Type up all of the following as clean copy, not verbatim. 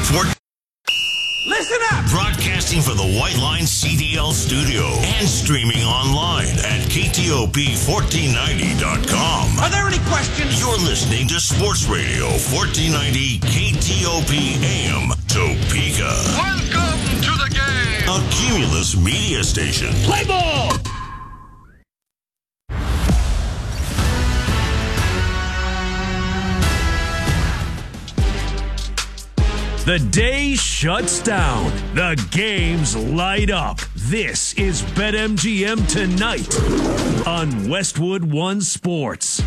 Listen up! Broadcasting from the White Line CDL studio and streaming online at KTOP1490.com. Are there any questions? You're listening to Sports Radio 1490 KTOP AM Topeka. Welcome to the game. A Cumulus media station. Play ball! The day shuts down. The games light up. This is BetMGM Tonight on Westwood One Sports.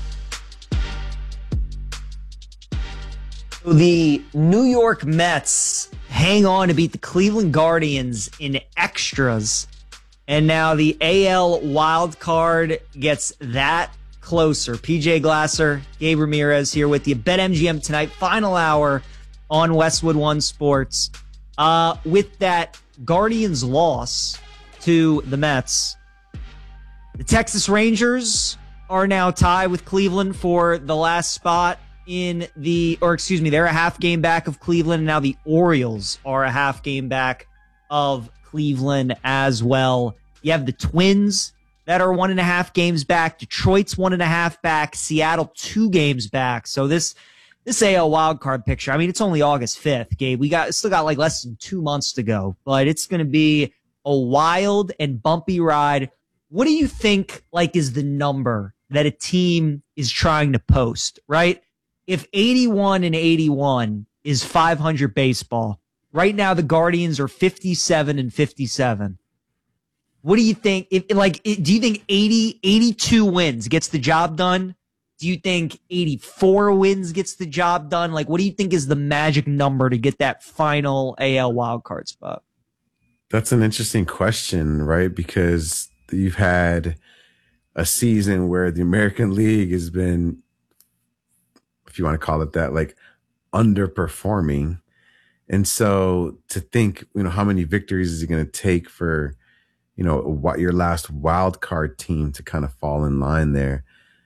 The New York Mets hang on to beat the Cleveland Guardians in extras. And now the AL wild card gets that closer. PJ Glasser, Gabe Ramirez here with you. BetMGM Tonight, final hour on Westwood One Sports. With that Guardians loss to the Mets, the Texas Rangers are now tied with Cleveland for the last spot they're a half game back of Cleveland, and now the Orioles are a half game back of Cleveland as well. You have the Twins that are 1.5 games back. Detroit's 1.5 back. Seattle 2 games back. So this AL wildcard picture, I mean, it's only August 5th, Gabe. Still got like less than 2 months to go, but it's going to be a wild and bumpy ride. What do you think is the number that a team is trying to post, right? If 81 and 81 is 500 baseball, right now the Guardians are 57 and 57. What do you think? Do you think 82 wins gets the job done? Do you think 84 wins gets the job done? What do you think is the magic number to get that final AL wildcard spot? That's an interesting question, right? Because you've had a season where the American League has been, if you want to call it that, underperforming. And so to think, how many victories is it going to take for, your last wild card team to kind of fall in line there?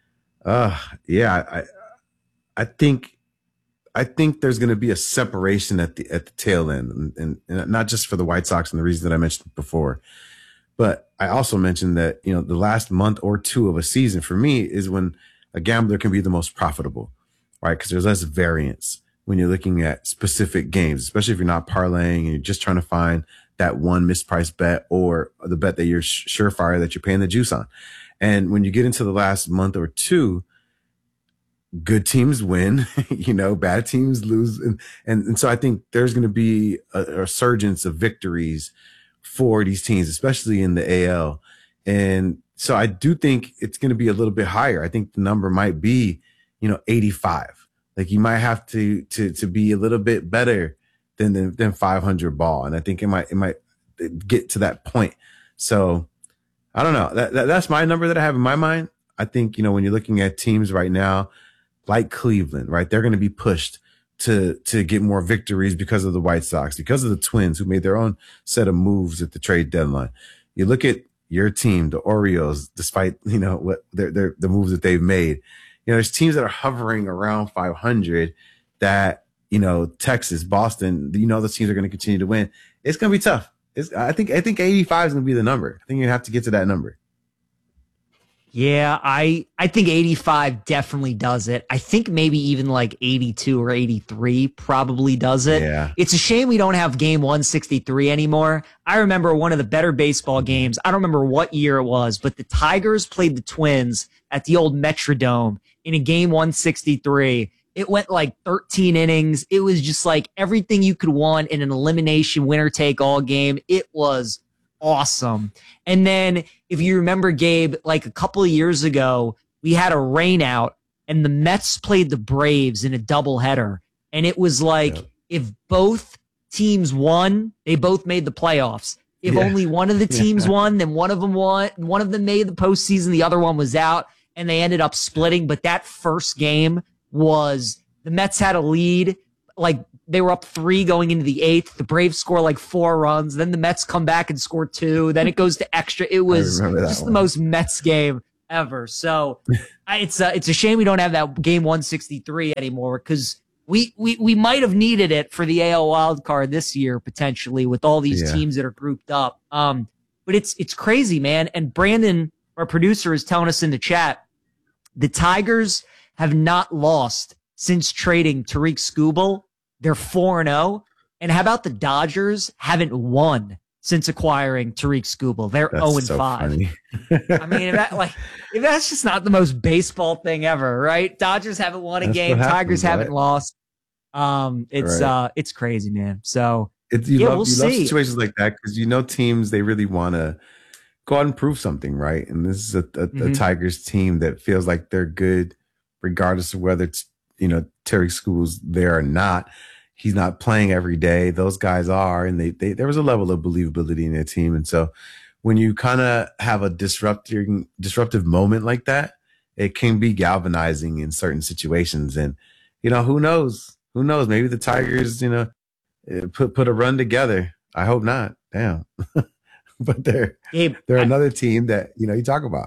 I think there's going to be a separation at the tail end, and not just for the White Sox and the reason that I mentioned before, but I also mentioned that, the last month or two of a season for me is when a gambler can be the most profitable, right? Because there's less variance when you're looking at specific games, especially if you're not parlaying and you're just trying to find that one mispriced bet or the bet that you're surefire that you're paying the juice on. And when you get into the last month or two, good teams win, bad teams lose. And so I think there's going to be a resurgence of victories for these teams, especially in the AL. And so I do think it's going to be a little bit higher. I think the number might be, 85. You might have to be a little bit better than 500 ball. And I think it might get to that point. So I don't know. That's my number that I have in my mind. I think, when you're looking at teams right now, like Cleveland, right, they're going to be pushed to get more victories because of the White Sox, because of the Twins who made their own set of moves at the trade deadline. You look at your team, the Orioles, despite, what the moves that they've made, there's teams that are hovering around 500 that, Texas, Boston, those teams are going to continue to win. It's going to be tough. I think 85 is going to be the number. I think you have to get to that number. Yeah, I think 85 definitely does it. I think maybe even 82 or 83 probably does it. Yeah. It's a shame we don't have game 163 anymore. I remember one of the better baseball games. I don't remember what year it was, but the Tigers played the Twins at the old Metrodome in a game 163. It went 13 innings. It was just everything you could want in an elimination winner take all game. It was awesome. And then if you remember, Gabe, a couple of years ago, we had a rain out and the Mets played the Braves in a doubleheader. And it was if both teams won, they both made the playoffs. If only one of the teams won, then one of them won. One of them made the postseason. The other one was out and they ended up splitting. But that first game was the Mets had a lead. They were up 3 going into the 8th. The Braves score 4 runs. Then the Mets come back and score 2. Then it goes to extra. It was just the most Mets game ever. So it's a shame we don't have that game 163 anymore because we might have needed it for the AL wild card this year, potentially, with all these teams that are grouped up. But it's crazy, man. And Brandon, our producer, is telling us in the chat, the Tigers have not lost since trading Tariq Skubal. They're 4-0. And how about the Dodgers haven't won since acquiring Tariq Skubal? They're 0-5. I mean, if that's just not the most baseball thing ever, right? Dodgers haven't won a game. Tigers haven't lost. It's crazy, man. So we'll see. Love situations like that because teams, they really want to go out and prove something, right? And this is a Tigers team that feels like they're good, regardless of whether it's Tariq Skubal's there or not. He's not playing every day. Those guys are, and there was a level of believability in their team. And so when you kind of have a disruptive moment like that, it can be galvanizing in certain situations. And, who knows? Who knows? Maybe the Tigers, put a run together. I hope not. Damn. But they're another team that, you talk about.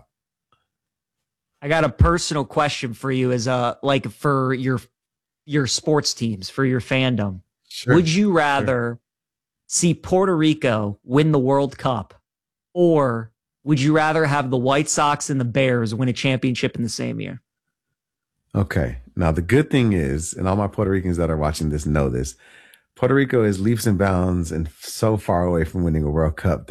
I got a personal question for you as for your sports teams, for your fandom. Sure. Would you rather see Puerto Rico win the World Cup, or would you rather have the White Sox and the Bears win a championship in the same year? Okay. Now, the good thing is, and all my Puerto Ricans that are watching this know this, Puerto Rico is leaps and bounds and so far away from winning a World Cup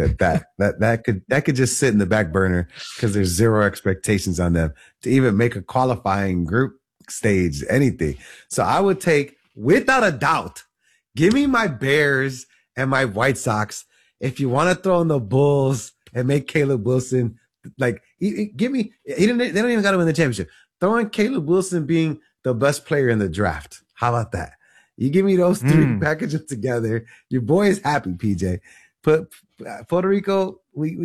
that could just sit in the back burner because there's zero expectations on them to even make a qualifying group stage, anything. So I would take, without a doubt, give me my Bears and my White Sox. If you want to throw in the Bulls and make Caleb Wilson, give me, they don't even got to win the championship. Throw in Caleb Wilson being the best player in the draft. How about that? You give me those three, package them together. Your boy is happy, PJ. Put Puerto Rico, we're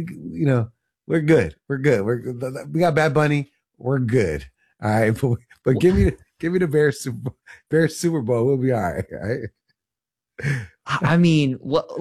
good. We're good. We got Bad Bunny. We're good. All right, but give me the Bears Super Bowl. We'll be all right. All right. I mean, what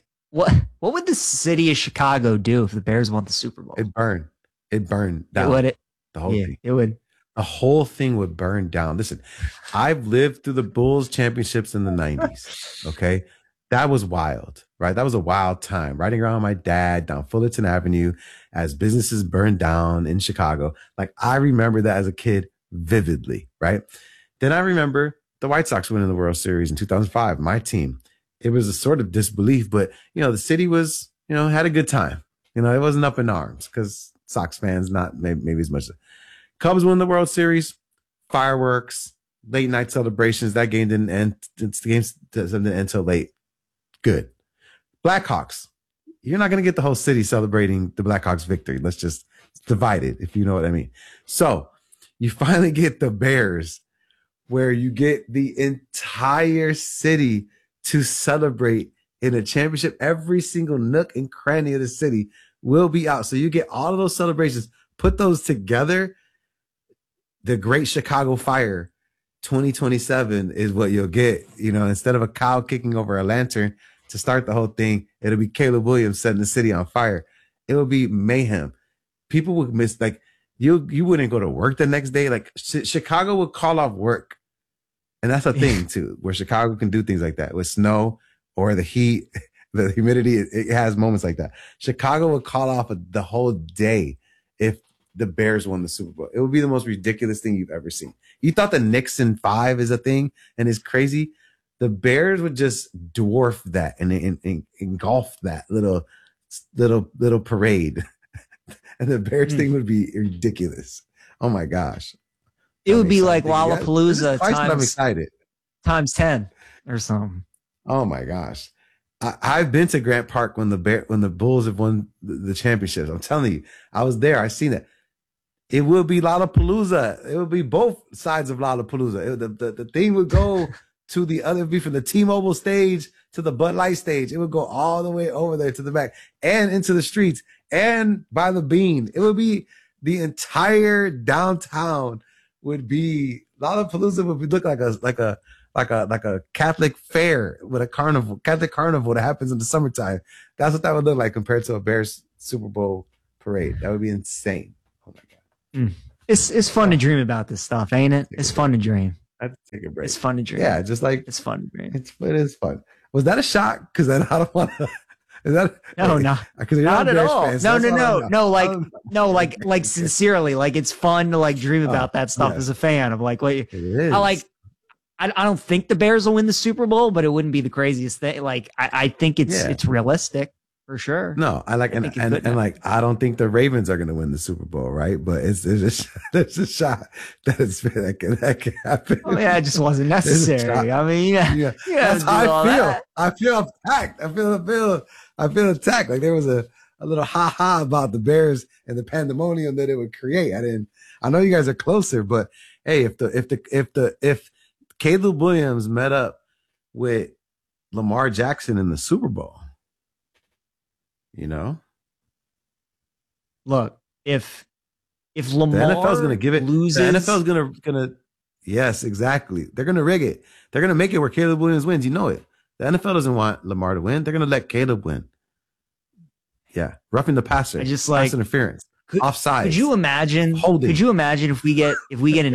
would the city of Chicago do if the Bears won the Super Bowl? It'd burn down. The whole thing. It would. The whole thing would burn down. Listen, I've lived through the Bulls championships in the 90s. Okay. That was wild, right? That was a wild time. Riding around with my dad down Fullerton Avenue as businesses burned down in Chicago. I remember that as a kid vividly, right? Then I remember the White Sox winning the World Series in 2005, my team. It was a sort of disbelief, but, the city was, had a good time. It wasn't up in arms because Sox fans, not maybe as much. Cubs won the World Series, fireworks, late night celebrations. That game didn't end. The game didn't end until late. Good. Blackhawks. You're not going to get the whole city celebrating the Blackhawks victory. Let's just divide it, if you know what I mean. So you finally get the Bears, where you get the entire city to celebrate in a championship. Every single nook and cranny of the city will be out. So you get all of those celebrations, put those together. The Great Chicago Fire 2027 is what you'll get. Instead of a cow kicking over a lantern to start the whole thing, it'll be Caleb Williams setting the city on fire. It will be mayhem. People would miss, you wouldn't go to work the next day. Chicago would call off work. And that's a thing too, where Chicago can do things like that with snow or the heat, the humidity. It has moments like that. Chicago would call off the whole day if the Bears won the Super Bowl. It would be the most ridiculous thing you've ever seen. You thought the Knicks in 5 is a thing and is crazy. The Bears would just dwarf that and engulf that little parade. And the Bears thing would be ridiculous. Oh my gosh. It would be like Lollapalooza I'm excited. times 10 or something. Oh my gosh. I've been to Grant Park when the Bulls have won the championships. I'm telling you, I was there. I seen it. It will be Lollapalooza. It will be both sides of Lollapalooza. The thing would go to the other, be from the T-Mobile stage to the Bud Light stage. It would go all the way over there to the back and into the streets and by the Bean. It would be the entire downtown would be Lollapalooza would look like a Catholic fair with a Catholic carnival that happens in the summertime. That's what that would look like compared to a Bears Super Bowl parade. That would be insane. Oh my God. It's fun to dream about this stuff, ain't it? It's fun to dream. I had to take a break. It's fun to dream. Yeah, just like It's fun to dream. it is fun. Was that a shot? Because I don't want to. Is that No, Because not at all. No. Like sincerely, like it's fun to like dream about that stuff as a fan of like what It is. I don't think the Bears will win the Super Bowl, but it wouldn't be the craziest thing. Like I think it's realistic for sure. No, I like and like I don't think the Ravens are going to win the Super Bowl, right? But there's a shot that can happen. Oh yeah, it just wasn't necessary. I mean, yeah. That's how I feel. That. I feel attacked. I feel attacked. Like there was a little ha about the Bears and the pandemonium that it would create. I know you guys are closer, but hey, if Caleb Williams met up with Lamar Jackson in the Super Bowl, you know, look, if Lamar the NFL's going to give it, loses, the NFL's going to, yes, exactly. They're going to rig it. They're going to make it where Caleb Williams wins. You know it. The NFL doesn't want Lamar to win. They're going to let Caleb win. Yeah, roughing the passer. I just like pass interference, offside. Could you imagine? Holding. Could you imagine if we get an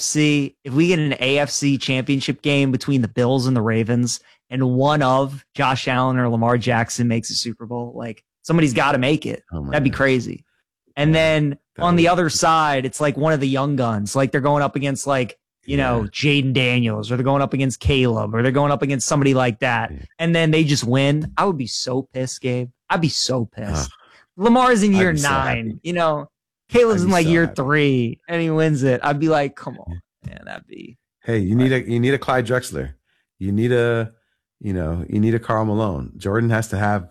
AFC championship game between the Bills and the Ravens, and one of Josh Allen or Lamar Jackson makes a Super Bowl? Like somebody's got to make it. That'd be crazy. And then on the other side, it's like one of the young guns. Like they're going up against like, you know, Jaden Daniels, or they're going up against Caleb, or they're going up against somebody like that. Yeah. And then they just win. I would be so pissed, Gabe. I'd be so pissed. Lamar's in year 9, so you know, Caleb's in like year 3 and he wins it. I'd be like, come on, man, that'd be. Hey, you need a Clyde Drexler. You need a Karl Malone. Jordan has to have,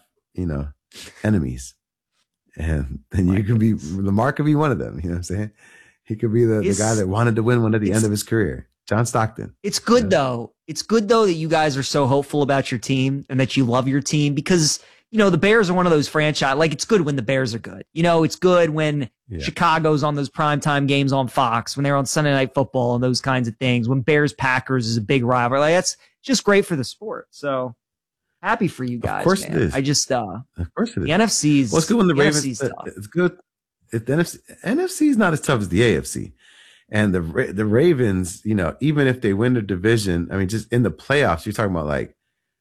enemies. And then Lamar could be one of them. You know what I'm saying? He could be the guy that wanted to win one at the end of his career. John Stockton. It's good though. It's good though that you guys are so hopeful about your team and that you love your team, because the Bears are one of those franchise. Like it's good when the Bears are good. It's good when Chicago's on those primetime games on Fox, when they're on Sunday Night Football and those kinds of things. When Bears Packers is a big rivalry, like that's just great for the sport. So happy for you guys. Of course, man. It is. I just of course it is. The NFC's. Well, it's good when the Ravens. It's good. If the NFC is not as tough as the AFC, and the Ravens, even if they win the division, I mean, just in the playoffs, you're talking about like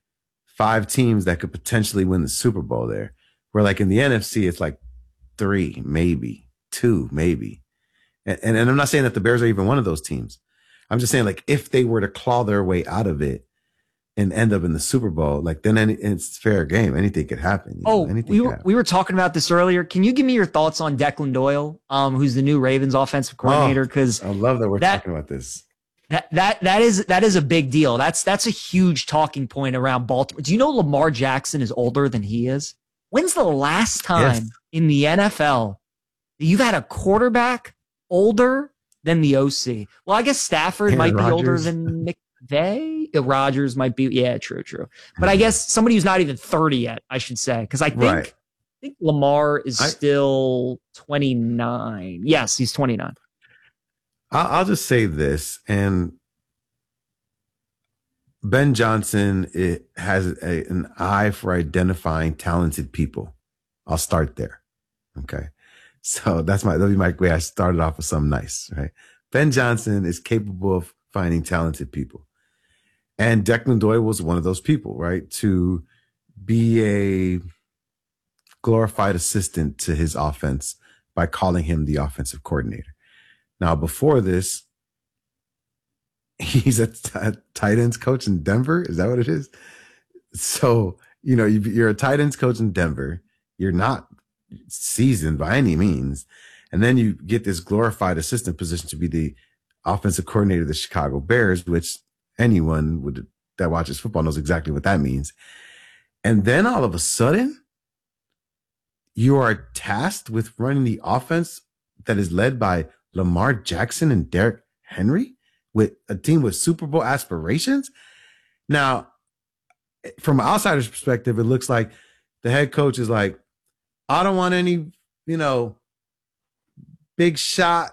5 teams that could potentially win the Super Bowl there. Where like in the NFC, it's like 3, maybe 2, maybe. And I'm not saying that the Bears are even one of those teams. I'm just saying like if they were to claw their way out of it and end up in the Super Bowl, like then it's fair game. Anything could happen. We were talking about this earlier. Can you give me your thoughts on Declan Doyle, who's the new Ravens offensive coordinator? Because I love that we're talking about this. That is a big deal. That's a huge talking point around Baltimore. Do you know Lamar Jackson is older than he is? When's the last time in the NFL that you've had a quarterback older than the OC? Well, I guess Stafford might be older than McVay. Rodgers might be. Yeah, true. But I guess somebody who's not even 30 yet, I should say, because I think Lamar is still 29. Yes, he's 29. I'll just say this, and Ben Johnson has an eye for identifying talented people. I'll start there. Okay. So that'll be my way. I started off with something nice, right? Ben Johnson is capable of finding talented people. And Declan Doyle was one of those people, right? To be a glorified assistant to his offense by calling him the offensive coordinator. Now, before this, he's a tight ends coach in Denver. Is that what it is? So, you're a tight ends coach in Denver. You're not seasoned by any means. And then you get this glorified assistant position to be the offensive coordinator of the Chicago Bears, which anyone that watches football knows exactly what that means. And then all of a sudden, you are tasked with running the offense that is led by Lamar Jackson and Derrick Henry, with a team with Super Bowl aspirations. Now, from an outsider's perspective, it looks like the head coach is like, I don't want any, big shot,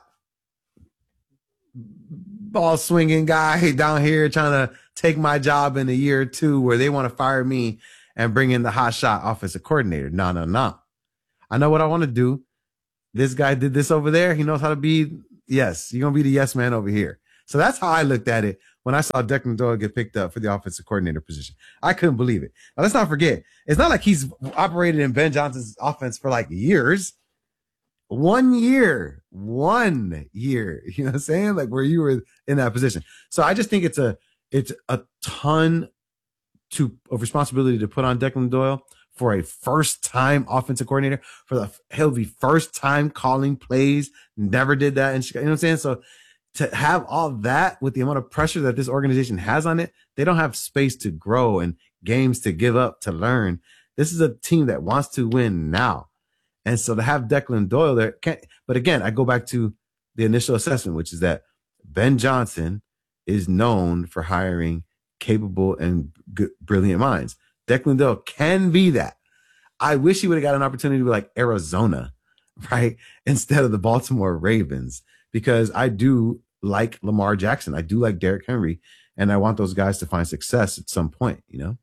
ball swinging guy down here trying to take my job in a year or two where they want to fire me and bring in the hot shot offensive coordinator. No. I know what I want to do. This guy did this over there. He knows how to be. Yes, you're going to be the yes man over here. So that's how I looked at it when I saw Declan Doyle get picked up for the offensive coordinator position. I couldn't believe it. Now, let's not forget, it's not like he's operated in Ben Johnson's offense for like years. 1 year, you know what I'm saying? Like where you were in that position. So I just think it's a ton of responsibility to put on Declan Doyle for a first-time offensive coordinator, he'll be first-time calling plays, never did that in Chicago, you know what I'm saying? So to have all that with the amount of pressure that this organization has on it, they don't have space to grow and games to give up, to learn. This is a team that wants to win now. And so to have Declan Doyle there, but again, I go back to the initial assessment, which is that Ben Johnson is known for hiring capable and good, brilliant minds. Declan Doyle can be that. I wish he would have got an opportunity to be like Arizona, right? Instead of the Baltimore Ravens, because I do like Lamar Jackson. I do like Derrick Henry, and I want those guys to find success at some point, you know?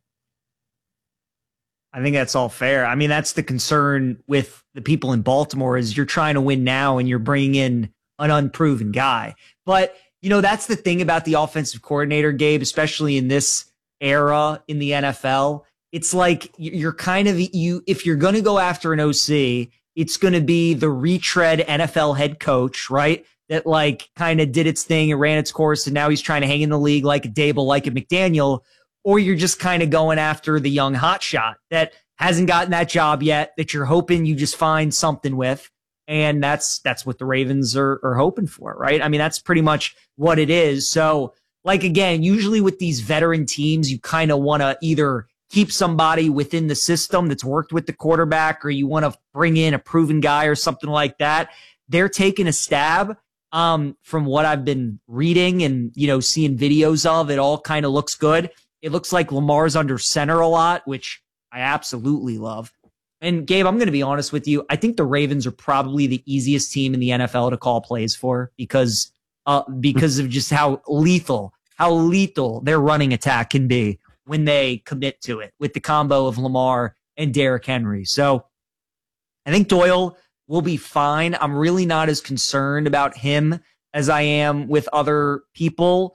I think that's all fair. I mean, that's the concern with the people in Baltimore is you're trying to win now and you're bringing in an unproven guy. But, you know, that's the thing about the offensive coordinator, Gabe, especially in this era in the NFL. It's like you're kind of, if you're going to go after an OC, it's going to be the retread NFL head coach, right? That like kind of did its thing and ran its course. And now he's trying to hang in the league like a Dable, like a McDaniel. Or you're just kind of going after the young hotshot that hasn't gotten that job yet, that you're hoping you just find something with. And that's what the Ravens are hoping for, right? I mean, that's pretty much what it is. So, like, again, usually with these veteran teams, you kind of want to either keep somebody within the system that's worked with the quarterback, or you want to bring in a proven guy or something like that. They're taking a stab. From what I've been reading and, you know, seeing videos of, it all kind of looks good. It looks like Lamar's under center a lot, which I absolutely love. And Gabe, I'm going to be honest with you. I think the Ravens are probably the easiest team in the NFL to call plays for because of just how lethal their running attack can be when they commit to it with the combo of Lamar and Derrick Henry. So I think Doyle will be fine. I'm really not as concerned about him as I am with other people.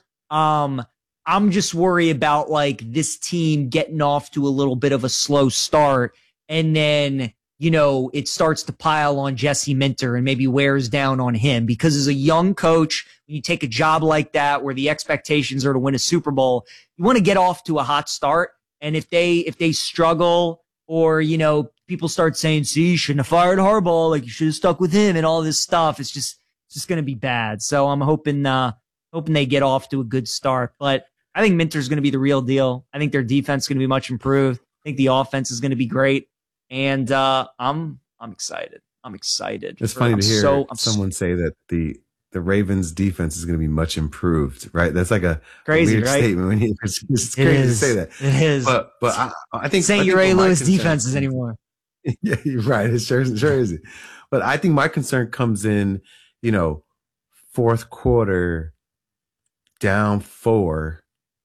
I'm just worried about like this team getting off to a little bit of a slow start. And then, you know, it starts to pile on Jesse Minter and maybe wears down on him because as a young coach, when you take a job like that, where the expectations are to win a Super Bowl, you want to get off to a hot start. And if they struggle or, you know, people start saying, see, you shouldn't have fired Harbaugh, like you should have stuck with him and all this stuff, it's just going to be bad. So I'm hoping they get off to a good start. But I think Minter's going to be the real deal. I think their defense is going to be much improved. I think the offense is going to be great. And I'm excited. I'm excited. It's funny to hear someone say that the Ravens defense is going to be much improved, right? That's like a crazy, weird right? statement when it's crazy to say that. It is. But I think St. Ray Lewis defenses anymore. Yeah, you're right. It sure is. But I think my concern comes in, you know, fourth quarter, down 4,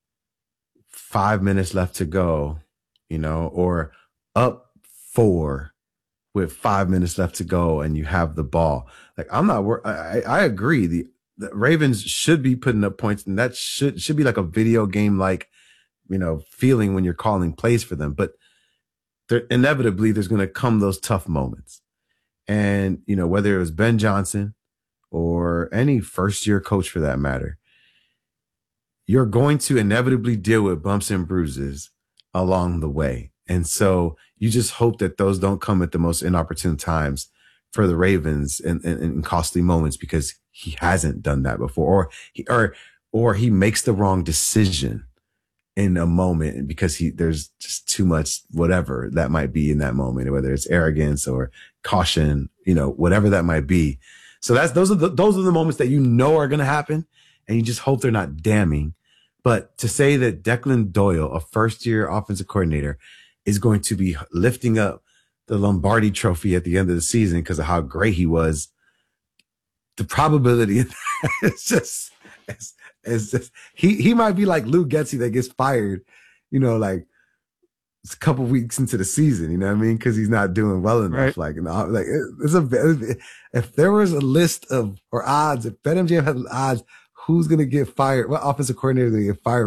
5 minutes left to go, you know, or up 4 with 5 minutes left to go and you have the ball. Like, I'm not I agree. The Ravens should be putting up points, and that should be like a video game, like, you know, feeling when you're calling plays for them. But inevitably there's going to come those tough moments. And, you know, whether it was Ben Johnson or any first year coach for that matter, you're going to inevitably deal with bumps and bruises along the way. And so you just hope that those don't come at the most inopportune times for the Ravens and costly moments, because he hasn't done that before, or he makes the wrong decision in a moment because there's just too much whatever that might be in that moment, whether it's arrogance or caution, you know, whatever that might be. So those are the moments that you know are going to happen, and you just hope they're not damning. But to say that Declan Doyle, a first-year offensive coordinator, is going to be lifting up the Lombardi trophy at the end of the season because of how great he was, the probability of that is just he might be like Lou Getsy that gets fired, you know, like it's a couple weeks into the season, you know what I mean? Because he's not doing well enough. Right. Like, you know, like if there was a list of, or odds, if BetMGM had odds, who's going to get fired? What offensive coordinator is going to get fired